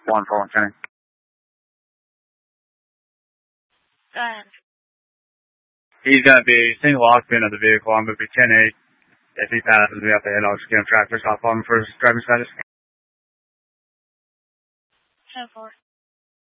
1-4 10. Go ahead. He's going to be single occupant of the vehicle. I'm going to be 10-8. If he passes me up the hill, I'll just get him tracked. I'll follow him for his driving status. 10-4.